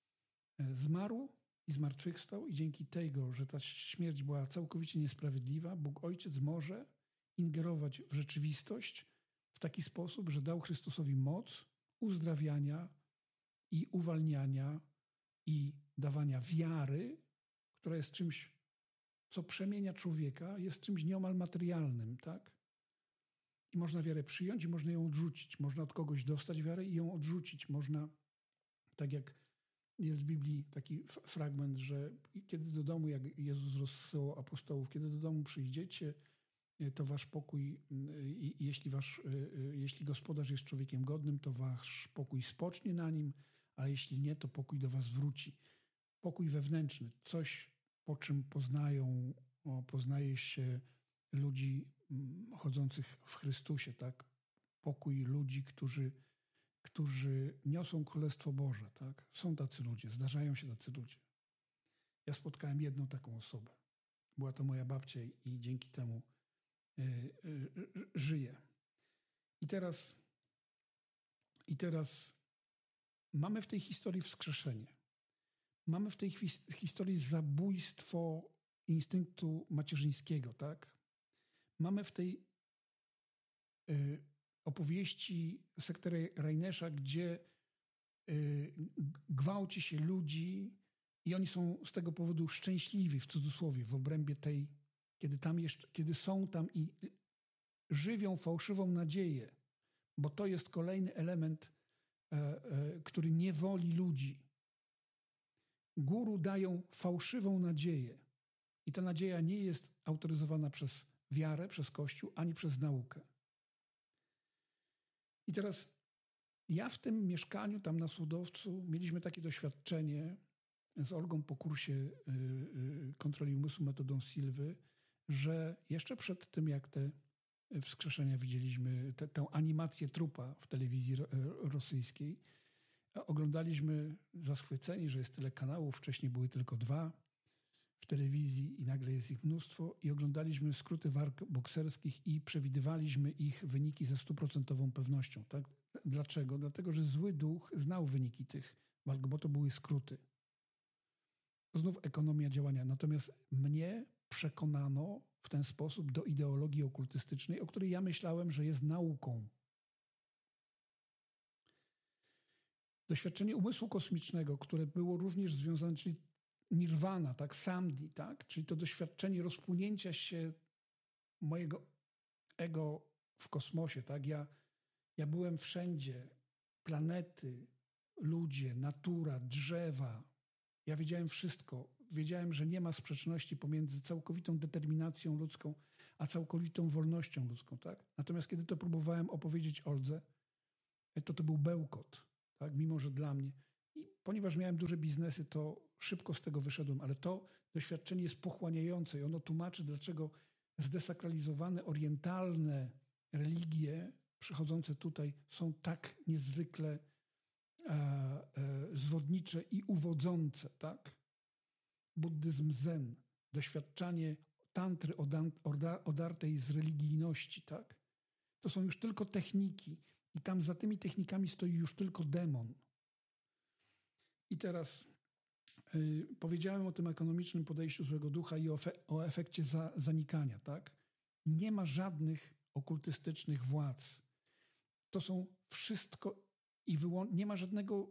zmarł i zmartwychwstał i dzięki tego, że ta śmierć była całkowicie niesprawiedliwa, Bóg Ojciec może ingerować w rzeczywistość w taki sposób, że dał Chrystusowi moc uzdrawiania i uwalniania i dawania wiary, która jest czymś, co przemienia człowieka, jest czymś nieomal materialnym, tak? I można wiarę przyjąć i można ją odrzucić. Można od kogoś dostać wiarę i ją odrzucić. Można, tak jak jest w Biblii taki fragment, że kiedy do domu, jak Jezus rozsyłał apostołów, kiedy do domu przyjdziecie, to wasz pokój, jeśli, wasz, jeśli gospodarz jest człowiekiem godnym, to wasz pokój spocznie na nim, a jeśli nie, to pokój do was wróci. Pokój wewnętrzny, coś, po czym poznają, poznaje się ludzi chodzących w Chrystusie, tak? Pokój ludzi, którzy, którzy niosą Królestwo Boże, tak? Są tacy ludzie, zdarzają się tacy ludzie. Ja spotkałem jedną taką osobę. Była to moja babcia i dzięki temu y, y, y, żyję. I teraz, i teraz mamy w tej historii wskrzeszenie. Mamy w tej historii zabójstwo instynktu macierzyńskiego, tak? Mamy w tej y, opowieści sekty Reinesza, gdzie y, gwałci się ludzi i oni są z tego powodu szczęśliwi, w cudzysłowie, w obrębie tej, kiedy tam jeszcze, kiedy są tam i żywią fałszywą nadzieję, bo to jest kolejny element, e, e, który niewoli ludzi. Guru dają fałszywą nadzieję i ta nadzieja nie jest autoryzowana przez wiarę, przez Kościół, ani przez naukę. I teraz ja w tym mieszkaniu, tam na Słudowcu, mieliśmy takie doświadczenie z Olgą po kursie kontroli umysłu metodą Silwy, że jeszcze przed tym, jak te wskrzeszenia widzieliśmy, te, tę animację trupa w telewizji rosyjskiej, oglądaliśmy zachwyceni, że jest tyle kanałów, wcześniej były tylko dwa w telewizji i nagle jest ich mnóstwo i oglądaliśmy skróty walk bokserskich i przewidywaliśmy ich wyniki ze stuprocentową pewnością. Tak? Dlaczego? Dlatego, że zły duch znał wyniki tych walk, bo to były skróty. Znów ekonomia działania. Natomiast mnie przekonano w ten sposób do ideologii okultystycznej, o której ja myślałem, że jest nauką. Doświadczenie umysłu kosmicznego, które było również związane, czyli nirwana, tak, samdhi, tak, czyli to doświadczenie rozpłynięcia się mojego ego w kosmosie, tak, ja, ja byłem wszędzie, planety, ludzie, natura, drzewa, ja wiedziałem wszystko, wiedziałem, że nie ma sprzeczności pomiędzy całkowitą determinacją ludzką, a całkowitą wolnością ludzką, tak, natomiast kiedy to próbowałem opowiedzieć Oldze, to to był bełkot. Tak, mimo że dla mnie. I ponieważ miałem duże biznesy, to szybko z tego wyszedłem, ale to doświadczenie jest pochłaniające i ono tłumaczy, dlaczego zdesakralizowane, orientalne religie przychodzące tutaj są tak niezwykle e, e, zwodnicze i uwodzące, tak? Buddyzm zen, doświadczanie tantry odartej z religijności, tak? To są już tylko techniki i tam za tymi technikami stoi już tylko demon. I teraz y, powiedziałem o tym ekonomicznym podejściu złego ducha i o, fe, o efekcie za, zanikania, tak? Nie ma żadnych okultystycznych władz. To są wszystko i wyłą- nie ma żadnego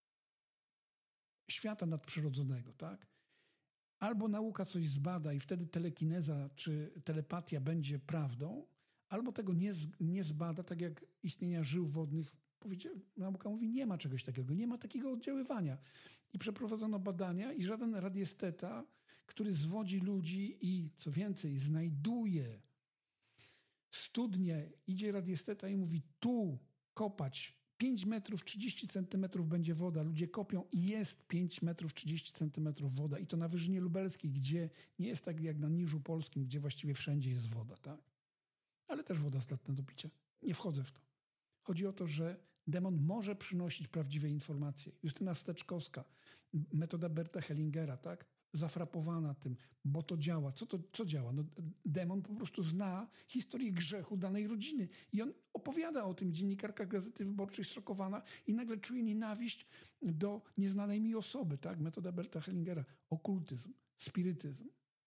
świata nadprzyrodzonego, tak? Albo nauka coś zbada i wtedy telekineza czy telepatia będzie prawdą, albo tego nie, z, nie zbada, tak jak istnienia żył wodnych. Nauka mówi, nie ma czegoś takiego, nie ma takiego oddziaływania. I przeprowadzono badania i żaden radiesteta, który zwodzi ludzi i co więcej, znajduje studnie, idzie radiesteta i mówi, tu kopać pięć metrów trzydzieści centymetrów będzie woda. Ludzie kopią i jest pięć metrów trzydzieści centymetrów woda. I to na Wyżynie Lubelskiej, gdzie nie jest tak jak na Niżu Polskim, gdzie właściwie wszędzie jest woda, tak? Ale też woda zdatna do picia. Nie wchodzę w to. Chodzi o to, że demon może przynosić prawdziwe informacje. Justyna Steczkowska, metoda Berta Hellingera, tak? Zafrapowana tym, bo to działa. Co to co działa? No, demon po prostu zna historię grzechu danej rodziny i on opowiada o tym. Dziennikarka Gazety Wyborczej zszokowana i nagle czuje nienawiść do nieznanej mi osoby, tak? Metoda Berta Hellingera. Okultyzm, spirytyzm.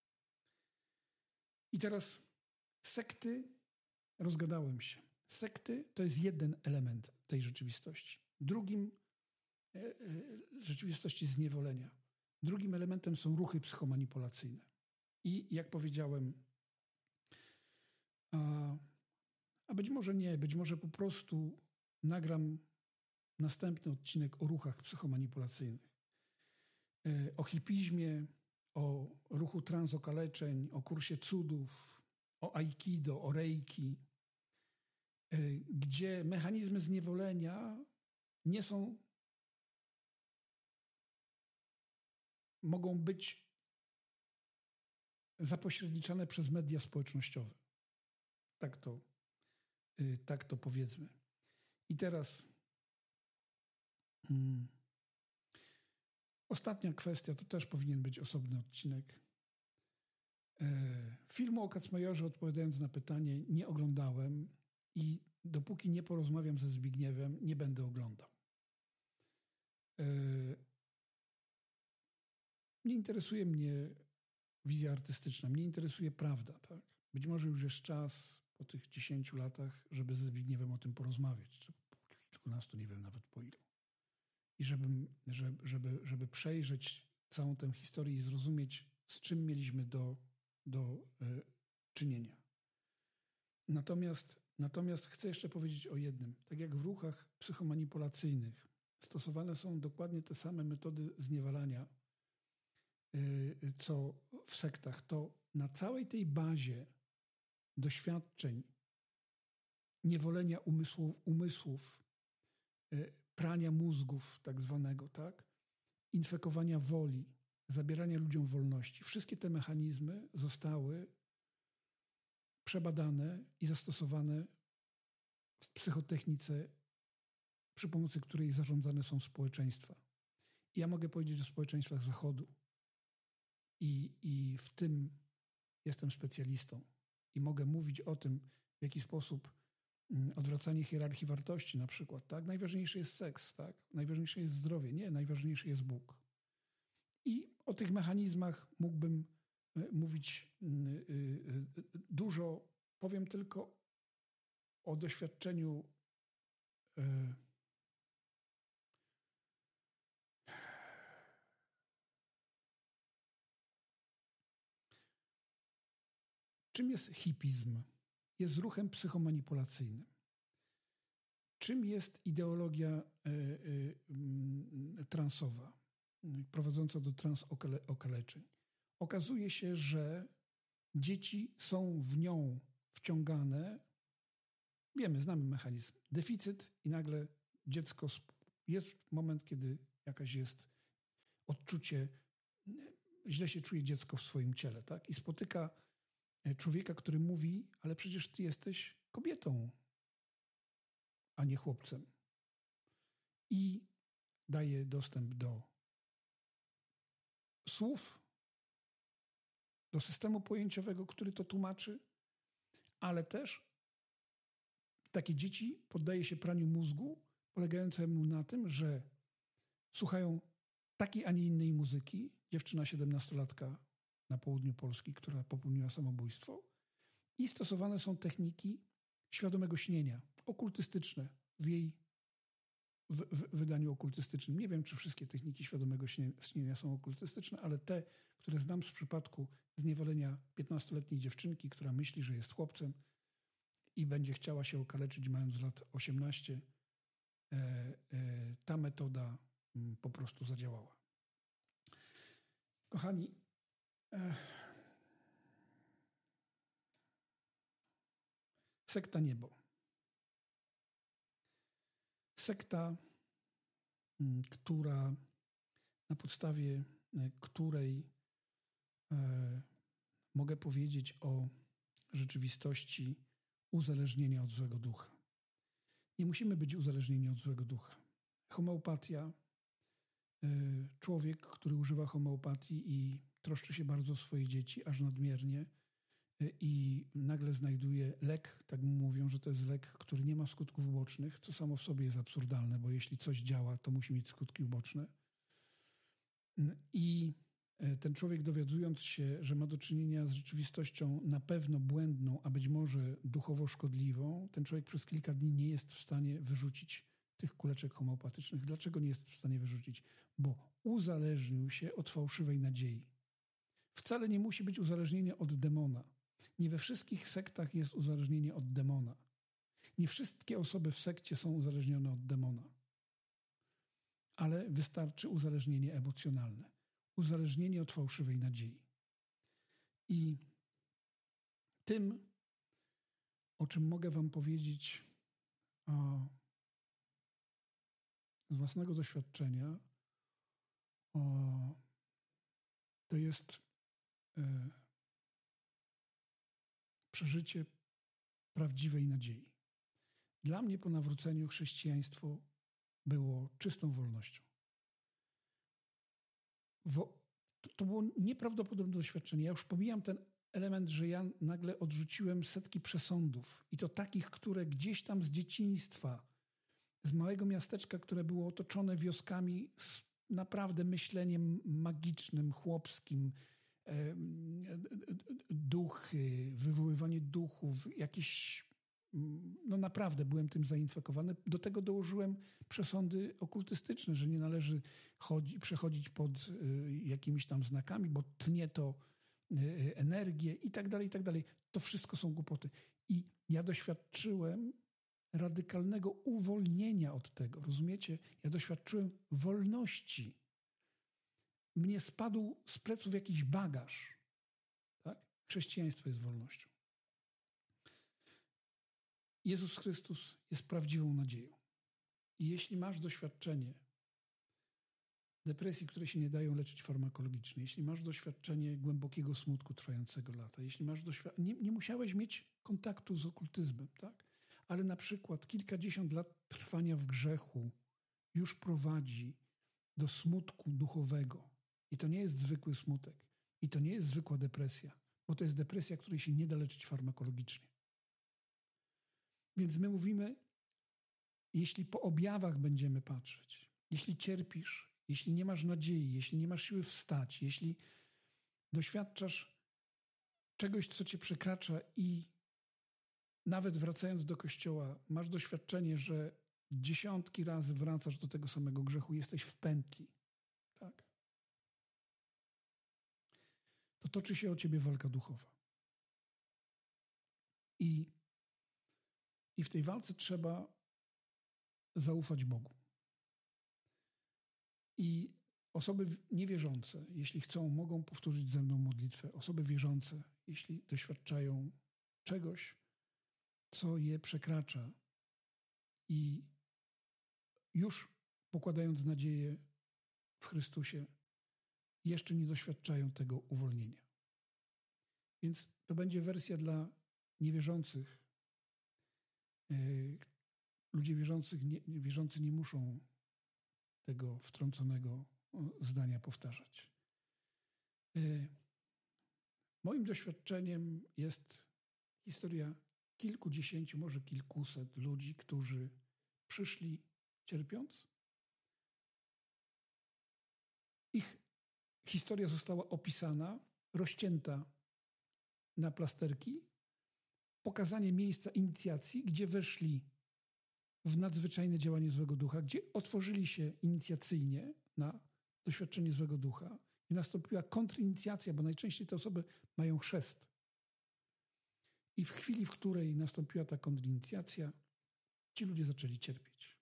I teraz sekty, rozgadałem się. Sekty to jest jeden element tej rzeczywistości. Drugim e, e, rzeczywistości zniewolenia. Drugim elementem są ruchy psychomanipulacyjne. I jak powiedziałem, a, a być może nie, być może po prostu nagram następny odcinek o ruchach psychomanipulacyjnych. E, o hipizmie, o ruchu transokaleczeń, o kursie cudów, o aikido, o reiki, gdzie mechanizmy zniewolenia nie są, mogą być zapośredniczane przez media społecznościowe. Tak to, tak to powiedzmy. I teraz hmm, ostatnia kwestia, to też powinien być osobny odcinek. E, filmu o Kacmajorze, odpowiadając na pytanie, nie oglądałem. I dopóki nie porozmawiam ze Zbigniewem, nie będę oglądał. Nie interesuje mnie wizja artystyczna, mnie interesuje prawda. Tak? Być może już jest czas po tych dziesięciu latach, żeby ze Zbigniewem o tym porozmawiać, czy po kilkunastu, nie wiem nawet po ilu. I żeby, żeby, żeby, żeby przejrzeć całą tę historię i zrozumieć, z czym mieliśmy do, do y, czynienia. Natomiast Natomiast chcę jeszcze powiedzieć o jednym. Tak jak w ruchach psychomanipulacyjnych stosowane są dokładnie te same metody zniewalania, co w sektach, to na całej tej bazie doświadczeń niewolenia umysłów, umysłów prania mózgów tak zwanego, tak? Infekowania woli, zabierania ludziom wolności. Wszystkie te mechanizmy zostały przebadane i zastosowane w psychotechnice, przy pomocy której zarządzane są społeczeństwa. I ja mogę powiedzieć o społeczeństwach Zachodu. I, i w tym jestem specjalistą. I mogę mówić o tym, w jaki sposób odwracanie hierarchii wartości na przykład. Tak? Najważniejszy jest seks, tak? Najważniejsze jest zdrowie. Nie, najważniejszy jest Bóg. I o tych mechanizmach mógłbym mówić dużo. Powiem tylko o doświadczeniu czym jest hipizm? Jest ruchem psychomanipulacyjnym. Czym jest ideologia transowa, prowadząca do transokaleczeń? Okazuje się, że dzieci są w nią wciągane. Wiemy, znamy mechanizm. Deficyt i nagle dziecko, jest moment, kiedy Jakaś jest odczucie, źle się czuje dziecko w swoim ciele, tak? I spotyka człowieka, który mówi, ale przecież ty jesteś kobietą, a nie chłopcem. I daje dostęp do słów, do systemu pojęciowego, który to tłumaczy, ale też takie dzieci poddaje się praniu mózgu, polegającemu na tym, że słuchają takiej, a nie innej muzyki. Dziewczyna siedemnastolatka na południu Polski, która popełniła samobójstwo. I stosowane są techniki świadomego śnienia, okultystyczne w jej w, w wydaniu okultystycznym. Nie wiem, czy wszystkie techniki świadomego śnienia są okultystyczne, ale te, które znam z przypadku zniewolenia piętnastoletniej dziewczynki, która myśli, że jest chłopcem i będzie chciała się okaleczyć mając lat osiemnaście, e, e, ta metoda m, po prostu zadziałała. Kochani, e, sekta niebo. Sekta, m, która na podstawie e, której e, mogę powiedzieć o rzeczywistości uzależnienia od złego ducha. Nie musimy być uzależnieni od złego ducha. Homeopatia, człowiek, który używa homeopatii i troszczy się bardzo o swoje dzieci, aż nadmiernie i nagle znajduje lek, tak mu mówią, że to jest lek, który nie ma skutków ubocznych, co samo w sobie jest absurdalne, bo jeśli coś działa, to musi mieć skutki uboczne. I ten człowiek, dowiadując się, że ma do czynienia z rzeczywistością na pewno błędną, a być może duchowo szkodliwą, ten człowiek przez kilka dni nie jest w stanie wyrzucić tych kuleczek homeopatycznych. Dlaczego nie jest w stanie wyrzucić? Bo uzależnił się od fałszywej nadziei. Wcale nie musi być uzależnienie od demona. Nie we wszystkich sektach jest uzależnienie od demona. Nie wszystkie osoby w sekcie są uzależnione od demona. Ale wystarczy uzależnienie emocjonalne. Uzależnienie od fałszywej nadziei. I tym, o czym mogę wam powiedzieć o, z własnego doświadczenia, o, to jest e, przeżycie prawdziwej nadziei. Dla mnie po nawróceniu chrześcijaństwo było czystą wolnością. Wo, to, to było nieprawdopodobne doświadczenie. Ja już pomijam ten element, że ja nagle odrzuciłem setki przesądów i to takich, które gdzieś tam z dzieciństwa, z małego miasteczka, które było otoczone wioskami z naprawdę myśleniem magicznym, chłopskim, e, duchy, wywoływanie duchów, jakieś, no naprawdę byłem tym zainfekowany. Do tego dołożyłem przesądy okultystyczne, że nie należy chodzi, przechodzić pod y, jakimiś tam znakami, bo tnie to y, energię i tak dalej, i tak dalej. To wszystko są głupoty. I ja doświadczyłem radykalnego uwolnienia od tego. Rozumiecie? Ja doświadczyłem wolności. Mnie spadł z pleców jakiś bagaż. Tak? Chrześcijaństwo jest wolnością. Jezus Chrystus jest prawdziwą nadzieją. I jeśli masz doświadczenie depresji, które się nie dają leczyć farmakologicznie, jeśli masz doświadczenie głębokiego smutku trwającego lata, jeśli masz doświadczenie, nie, nie musiałeś mieć kontaktu z okultyzmem, tak? Ale na przykład kilkadziesiąt lat trwania w grzechu już prowadzi do smutku duchowego. I to nie jest zwykły smutek. I to nie jest zwykła depresja, bo to jest depresja, której się nie da leczyć farmakologicznie. Więc my mówimy, jeśli po objawach będziemy patrzeć, jeśli cierpisz, jeśli nie masz nadziei, jeśli nie masz siły wstać, jeśli doświadczasz czegoś, co cię przekracza i nawet wracając do kościoła, masz doświadczenie, że dziesiątki razy wracasz do tego samego grzechu, jesteś w pętli, tak? To toczy się o ciebie walka duchowa. I, i w tej walce trzeba zaufać Bogu. I osoby niewierzące, jeśli chcą, mogą powtórzyć ze mną modlitwę. Osoby wierzące, jeśli doświadczają czegoś, co je przekracza i już pokładając nadzieję w Chrystusie jeszcze nie doświadczają tego uwolnienia. Więc to będzie wersja dla niewierzących. Ludzie wierzących nie, wierzący nie muszą tego wtrąconego zdania powtarzać. Moim doświadczeniem jest historia kilkudziesięciu, może kilkuset ludzi, którzy przyszli cierpiąc. Ich historia została opisana, rozcięta na plasterki, pokazanie miejsca inicjacji, gdzie weszli w nadzwyczajne działanie złego ducha, gdzie otworzyli się inicjacyjnie na doświadczenie złego ducha i nastąpiła kontrinicjacja, bo najczęściej te osoby mają chrzest. I w chwili, w której nastąpiła ta kontrinicjacja, ci ludzie zaczęli cierpieć.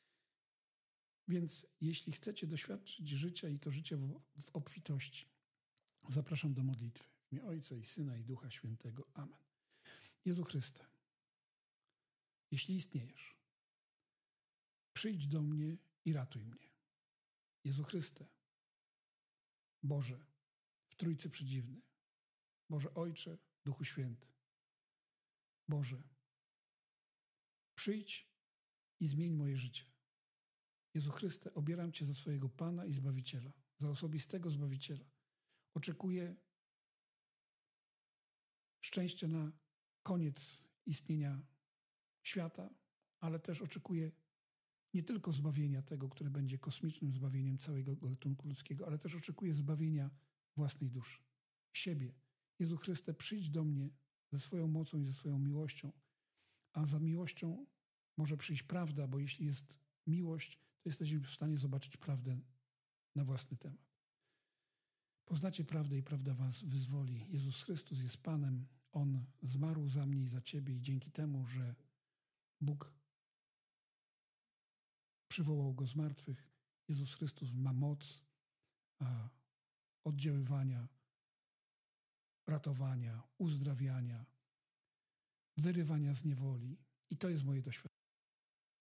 Więc jeśli chcecie doświadczyć życia i to życie w, w obfitości, zapraszam do modlitwy. W imię Ojca i Syna i Ducha Świętego. Amen. Jezu Chryste, jeśli istniejesz, przyjdź do mnie i ratuj mnie. Jezu Chryste, Boże, w Trójcy Przedziwny, Boże Ojcze, Duchu Święty, Boże, przyjdź i zmień moje życie. Jezu Chryste, obieram Cię za swojego Pana i Zbawiciela, za osobistego Zbawiciela. Oczekuję szczęścia na koniec istnienia świata, ale też oczekuję nie tylko zbawienia tego, które będzie kosmicznym zbawieniem całego gatunku ludzkiego, ale też oczekuję zbawienia własnej duszy, siebie. Jezu Chryste, przyjdź do mnie ze swoją mocą i ze swoją miłością, a za miłością może przyjść prawda, bo jeśli jest miłość, to jesteśmy w stanie zobaczyć prawdę na własny temat. Poznacie prawdę i prawda was wyzwoli. Jezus Chrystus jest Panem. On zmarł za mnie i za ciebie i dzięki temu, że Bóg przywołał go z martwych, Jezus Chrystus ma moc a, oddziaływania, ratowania, uzdrawiania, wyrywania z niewoli. I to jest moje doświadczenie.